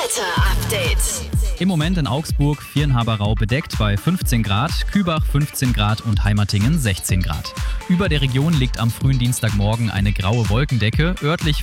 Update. Im Moment in Augsburg, Viernhaberau bedeckt bei 15 Grad, Kübach 15 Grad und Heimatingen 16 Grad. Über der Region liegt am frühen Dienstagmorgen eine graue Wolkendecke. Örtlich